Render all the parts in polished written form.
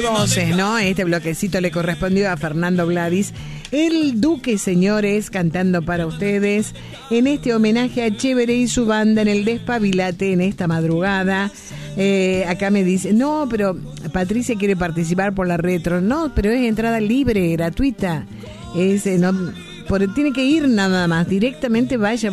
voces, ¿no? Este bloquecito le correspondió a Fernando Gladys, el Duque, señores, cantando para ustedes en este homenaje a Chévere y su banda en el Despabilate en esta madrugada. Acá me dice, no, pero Patricia quiere participar por la retro. No, pero es entrada libre, gratuita. Tiene que ir nada más, directamente vaya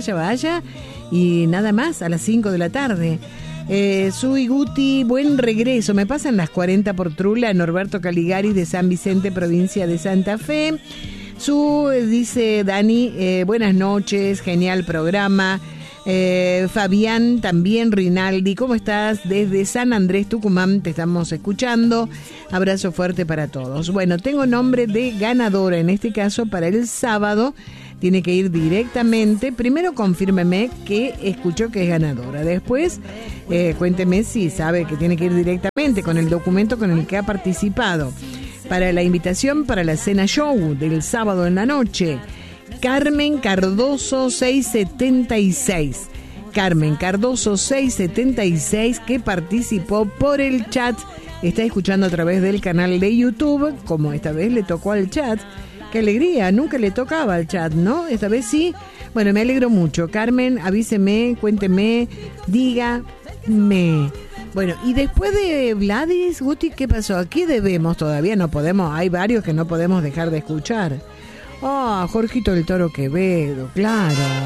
y nada más a las 5 de la tarde. Sui Guti, buen regreso. Me pasan las 40 por Trula, Norberto Caligari de San Vicente, provincia de Santa Fe. Dice Dani, buenas noches, genial programa. Fabián también, Rinaldi, ¿cómo estás? Desde San Andrés, Tucumán, te estamos escuchando. Abrazo fuerte para todos. Bueno, tengo nombre de ganadora, en este caso para el sábado. Tiene que ir directamente. Primero confírmeme que escuchó que es ganadora. Después, cuénteme si sabe que tiene que ir directamente con el documento con el que ha participado. Para la invitación para la cena show del sábado en la noche. Carmen Cardoso 676. Carmen Cardoso 676, que participó por el chat. Está escuchando a través del canal de YouTube. Como esta vez le tocó al chat. Qué alegría, nunca le tocaba al chat, ¿no? Esta vez sí. Bueno, me alegro mucho. Carmen, avíseme, cuénteme, dígame. Bueno, y después de Gladys, Guti, ¿qué pasó? Aquí debemos, todavía no podemos, hay varios que no podemos dejar de escuchar. Jorgito el Toro Quevedo, claro.